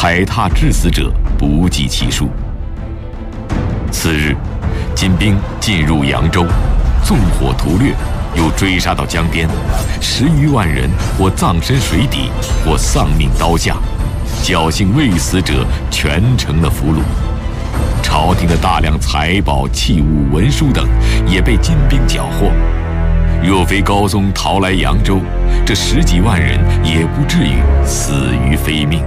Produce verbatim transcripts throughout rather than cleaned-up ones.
踩踏致死者不计其数。次日，金兵进入扬州，纵火屠掠，又追杀到江边，十余万人或葬身水底，或丧命刀下，侥幸未死者全成了俘虏。朝廷的大量财宝、器物、文书等也被金兵缴获。若非高宗逃来扬州，这十几万人也不至于死于非命。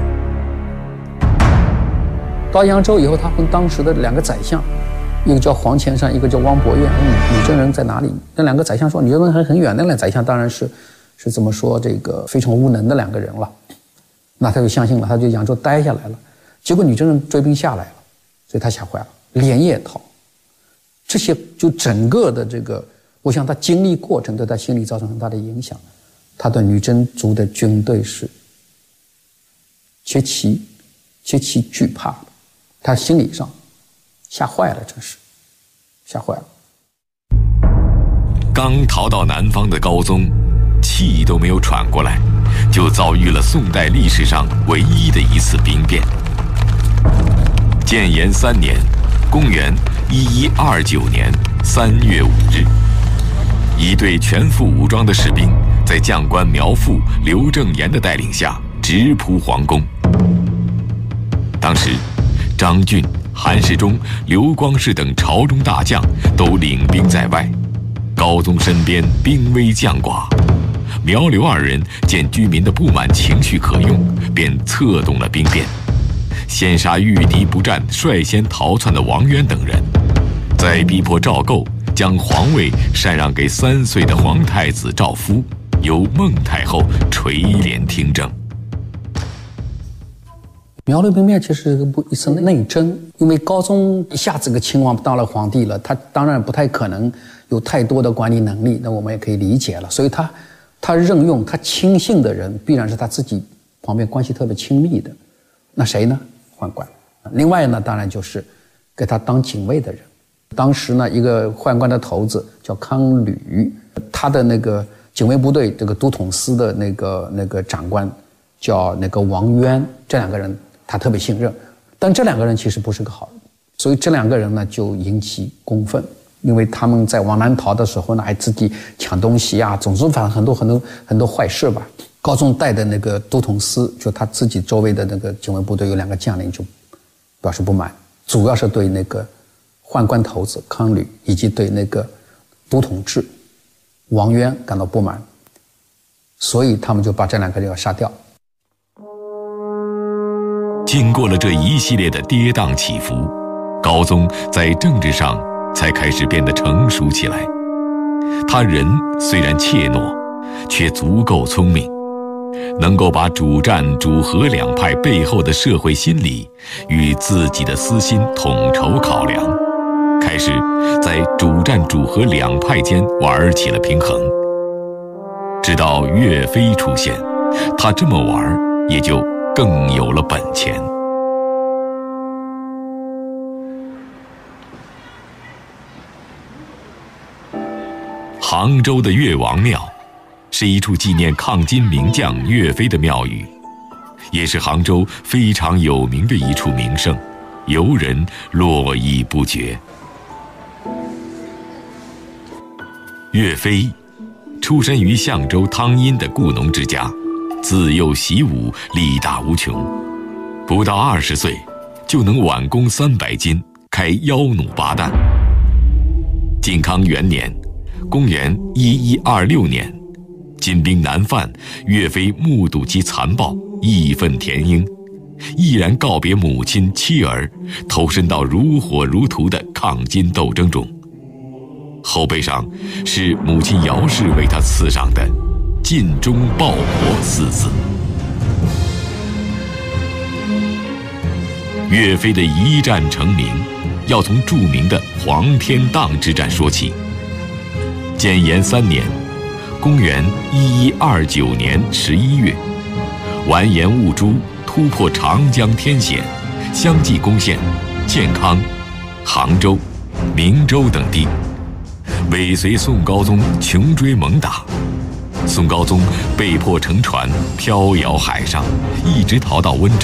到扬州以后，他跟当时的两个宰相，一个叫黄潜善，一个叫汪伯彦，问女真人在哪里？那两个宰相说女真人还很远。那两个宰相当然是是怎么说这个非常无能的两个人了。那他就相信了，他就扬州待下来了。结果女真人追兵下来了，所以他吓坏了，连夜逃。这些就整个的这个，我想他经历过程对他心理造成很大的影响。他对女真族的军队是极其极其惧怕的，他心理上吓坏了，真是吓坏了。 刚逃到南方的高宗，气都没有喘过来，就遭遇了宋代历史上唯一的一次兵变。建炎三年，公元一一二九年三月五日，一队全副武装的士兵在将官苗阜、刘正言的带领下直扑皇宫。当时，张俊、韩世忠、刘光世等朝中大将都领兵在外，高宗身边兵微将寡。苗刘二人见居民的不满情绪可用，便策动了兵变，先杀遇敌不战、率先逃窜的王渊等人，再逼迫赵构将皇位禅让给三岁的皇太子赵夫，由孟太后垂帘听政。 苗刘兵变其实是一次内争，因为高宗一下子个亲王当了皇帝了，他当然不太可能有太多的管理能力，那我们也可以理解了。所以他他任用他亲信的人，必然是他自己旁边关系特别亲密的。那谁呢？宦官。另外呢，当然就是给他当警卫的人。当时呢，一个宦官的头子叫康吕，他的那个警卫部队这个都统司的那个那个长官叫那个王渊，这两个人他特别信任，但这两个人其实不是个好人，所以这两个人呢就引起公愤，因为他们在往南逃的时候呢，还自己抢东西啊，总之反正很多很多很多坏事吧。高宗带的那个都统司，就他自己周围的那个警卫部队有两个将领就表示不满，主要是对那个宦官头子康吕以及对那个都统制王渊感到不满，所以他们就把这两个人要杀掉。 经过了这一系列的跌宕起伏，高宗在政治上才开始变得成熟起来。他人虽然怯懦，却足够聪明，能够把主战主和两派背后的社会心理与自己的私心统筹考量，开始在主战主和两派间玩起了平衡。直到岳飞出现，他这么玩也就更有了本钱。杭州的岳王庙是一处纪念抗金名将岳飞的庙宇，也是杭州非常有名的一处名胜，游人络绎不绝。岳飞出身于相州汤阴的雇农之家，自幼习武，力大无穷，不到二十岁就能挽弓三百斤，开腰弩八弹。靖康元年，公元一一二六年，金兵南犯，岳飞目睹其残暴，义愤填膺，毅然告别母亲妻儿，投身到如火如荼的抗金斗争中。后背上是母亲姚氏为他刺上的“尽忠报国”四字。岳飞的一战成名，要从著名的黄天荡之战说起。建炎三年，公元一一二九年十一月，完颜兀术突破长江天险，相继攻陷建康、杭州、明州等地，尾随宋高宗穷追猛打。宋高宗被迫乘船飘摇海上，一直逃到温州。